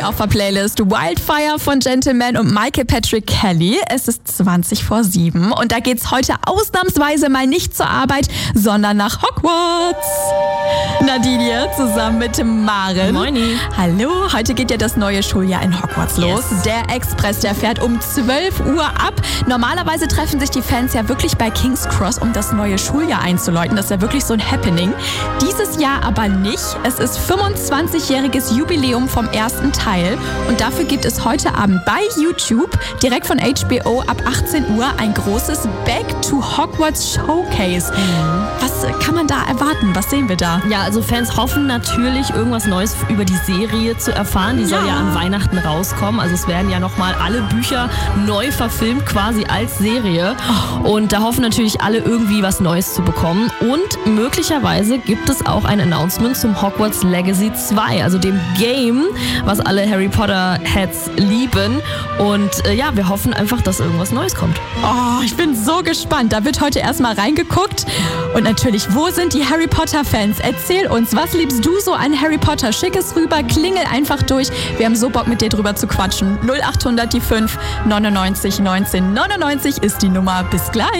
Auf der Playlist Wildfire von Gentleman und Michael Patrick Kelly. Es ist 7:20 und da geht's heute ausnahmsweise mal nicht zur Arbeit, sondern nach Hogwarts. Nadine hier zusammen mit Maren. Moini. Hallo, heute geht ja das neue Schuljahr in Hogwarts los. Yes. Der Express, der fährt um 12 Uhr ab. Normalerweise treffen sich die Fans ja wirklich bei King's Cross, um das neue Schuljahr einzuläuten. Das ist ja wirklich so ein Happening. Dieses Jahr aber nicht. Es ist 25-jähriges Jubiläum vom ersten Teil. Und dafür gibt es heute Abend bei YouTube, direkt von HBO ab 18 Uhr, ein großes Back to Hogwarts Showcase. Was kann man da erwarten? Was sehen wir da? Ja, also Fans hoffen natürlich, irgendwas Neues über die Serie zu erfahren. Die soll ja an Weihnachten rauskommen. Also es werden ja nochmal alle Bücher neu verfilmt, quasi als Serie. Und da hoffen natürlich alle irgendwie was Neues zu bekommen. Und möglicherweise gibt es auch ein Announcement zum Hogwarts Legacy 2, also dem Game, was alle Harry Potter Heads lieben. Und ja, wir hoffen einfach, dass irgendwas Neues kommt. Oh, ich bin so gespannt. Da wird heute erstmal reingeguckt. Und natürlich, wo sind die Harry Potter Fans? Erzähl uns, was liebst du so an Harry Potter? Schick es rüber, klingel einfach durch. Wir haben so Bock, mit dir drüber zu quatschen. 0800 die 5 99 19 99 ist die Nummer. Bis gleich.